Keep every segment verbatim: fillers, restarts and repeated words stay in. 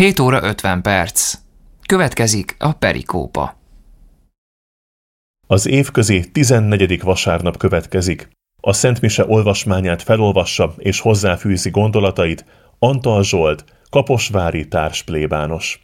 hét óra ötven perc. Következik a perikópa. Az évközi tizennegyedik vasárnap következik. A Szent Mise olvasmányát felolvassa és hozzáfűzi gondolatait Antal Zsolt, kaposvári társplébános.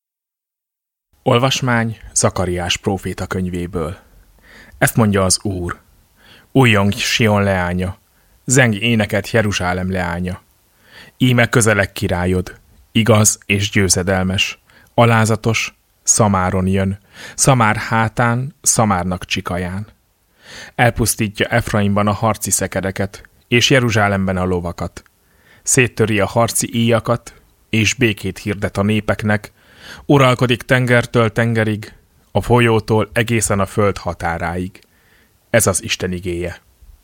Olvasmány Zakariás próféta könyvéből. Ezt mondja az Úr. Újjong Sion leánya, zengj éneket Jeruzsálem leánya. Íme közeleg királyod, igaz és győzedelmes, alázatos, Szamáron jön, Szamár hátán, Szamárnak csikaján. Elpusztítja Efraimban a harci szekereket, és Jeruzsálemben a lovakat. Széttöri a harci íjakat, és békét hirdet a népeknek, uralkodik tengertől tengerig, a folyótól egészen a föld határáig. Ez az Isten igéje.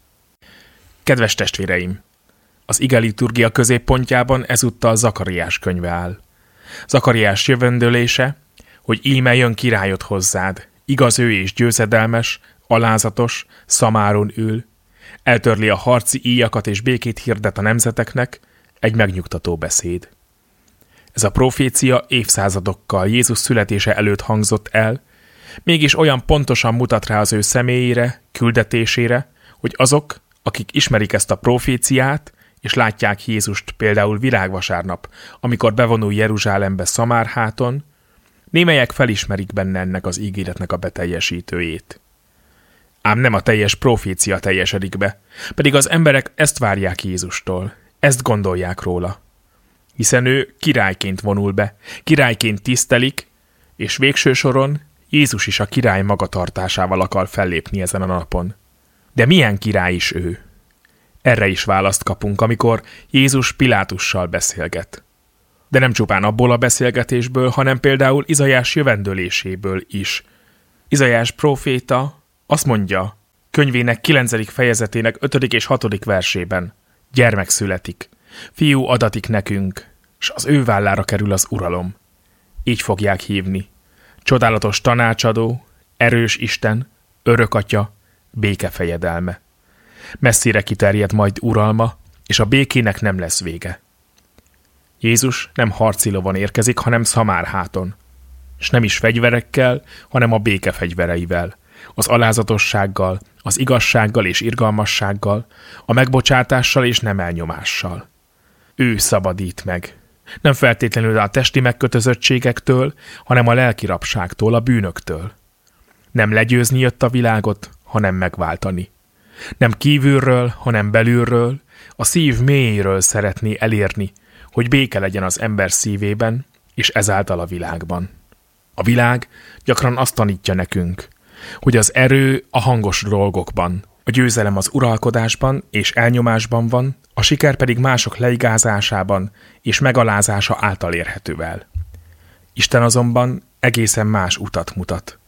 Kedves testvéreim! Az ige liturgia középpontjában ezúttal Zakariás könyve áll. Zakariás jövendőlése, hogy íme jön királyod hozzád, igaz ő és győzedelmes, alázatos, Szamáron ül, eltörli a harci íjakat és békét hirdet a nemzeteknek, egy megnyugtató beszéd. Ez a profécia évszázadokkal Jézus születése előtt hangzott el, mégis olyan pontosan mutat rá az ő személyére, küldetésére, hogy azok, akik ismerik ezt a proféciát, és látják Jézust például virágvasárnap, amikor bevonul Jeruzsálembe Szamárháton, némelyek felismerik benne ennek az ígéretnek a beteljesítőjét. Ám nem a teljes profécia teljesedik be, pedig az emberek ezt várják Jézustól, ezt gondolják róla. Hiszen ő királyként vonul be, királyként tisztelik, és végső soron Jézus is a király magatartásával akar fellépni ezen a napon. De milyen király is ő? Erre is választ kapunk, amikor Jézus Pilátussal beszélget. De nem csupán abból a beszélgetésből, hanem például Izaiás jövendőléséből is. Izaiás próféta azt mondja, könyvének kilencedik fejezetének ötödik és hatodik versében: gyermek születik, fiú adatik nekünk, s az ő vállára kerül az uralom. Így fogják hívni: csodálatos tanácsadó, erős Isten, örök atya, békefejedelme. Messzire kiterjed majd uralma, és a békének nem lesz vége. Jézus nem harci lovon érkezik, hanem Szamárháton. És nem is fegyverekkel, hanem a béke fegyvereivel, az alázatossággal, az igazsággal és irgalmassággal, a megbocsátással és nem elnyomással. Ő szabadít meg. Nem feltétlenül a testi megkötözöttségektől, hanem a lelki rabságtól, a bűnöktől. Nem legyőzni jött a világot, hanem megváltani. Nem kívülről, hanem belülről, a szív mélyéről szeretné elérni, hogy béke legyen az ember szívében, és ezáltal a világban. A világ gyakran azt tanítja nekünk, hogy az erő a hangos dolgokban, a győzelem az uralkodásban és elnyomásban van, a siker pedig mások leigázásában és megalázása által érhető el. Isten azonban egészen más utat mutat.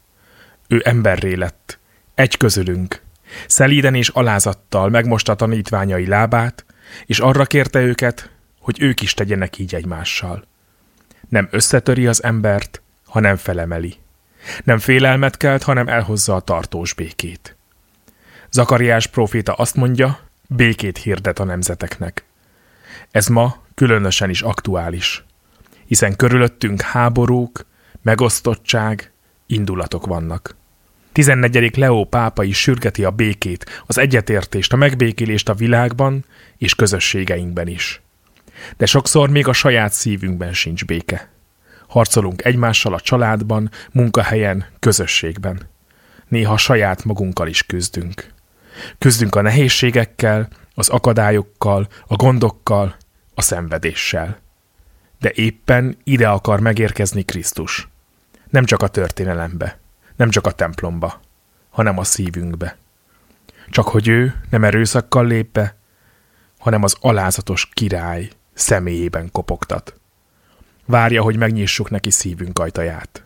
Ő emberré lett, egy közülünk, szelíden és alázattal megmosta tanítványai lábát, és arra kérte őket, hogy ők is tegyenek így egymással. Nem összetöri az embert, hanem felemeli. Nem félelmet kelt, hanem elhozza a tartós békét. Zakariás próféta azt mondja, békét hirdet a nemzeteknek. Ez ma különösen is aktuális, hiszen körülöttünk háborúk, megosztottság, indulatok vannak. tizennegyedik Leó pápa is sürgeti a békét, az egyetértést, a megbékélést a világban és közösségeinkben is. De sokszor még a saját szívünkben sincs béke. Harcolunk egymással a családban, munkahelyen, közösségben. Néha saját magunkkal is küzdünk. Küzdünk a nehézségekkel, az akadályokkal, a gondokkal, a szenvedéssel. De éppen ide akar megérkezni Krisztus. Nem csak a történelembe, nem csak a templomba, hanem a szívünkbe. Csak hogy ő nem erőszakkal lép be, hanem az alázatos király személyében kopogtat. Várja, hogy megnyissuk neki szívünk ajtaját.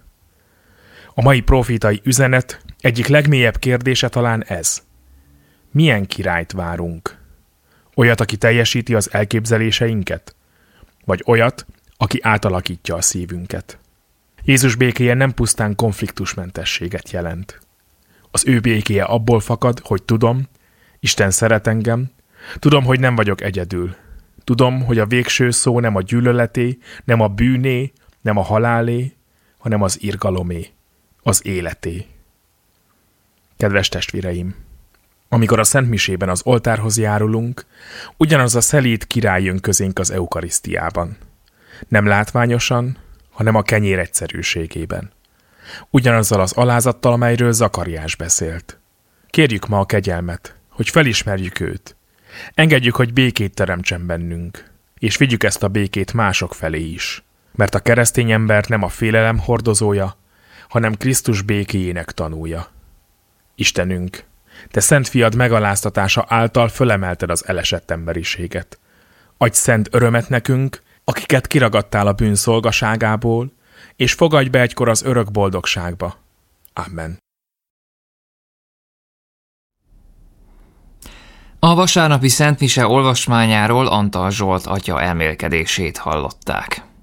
A mai profétai üzenet egyik legmélyebb kérdése talán ez. Milyen királyt várunk? Olyat, aki teljesíti az elképzeléseinket? Vagy olyat, aki átalakítja a szívünket? Jézus békéje nem pusztán konfliktusmentességet jelent. Az ő békéje abból fakad, hogy tudom, Isten szeret engem, tudom, hogy nem vagyok egyedül. Tudom, hogy a végső szó nem a gyűlöleté, nem a bűné, Nem a halálé, hanem az irgalomé, az életé. Kedves testvéreim! Amikor a szentmisében az oltárhoz járulunk, ugyanaz a szelíd király jön közénk az eukarisztiában. Nem látványosan, hanem a kenyér egyszerűségében. Ugyanazzal az alázattal, amelyről Zakariás beszélt. Kérjük ma a kegyelmet, hogy felismerjük őt. Engedjük, hogy békét teremtsen bennünk, és vigyük ezt a békét mások felé is. Mert a keresztény ember nem a félelem hordozója, hanem Krisztus békéjének tanúja. Istenünk, Te szent fiad megaláztatása által fölemelted az elesett emberiséget. Adj szent örömet nekünk, akiket kiragadtál a bűn szolgaságából, és fogadj be egykor az örök boldogságba. Amen. A vasárnapi szentmise olvasmányáról Antal Zsolt atya elmélkedését hallották.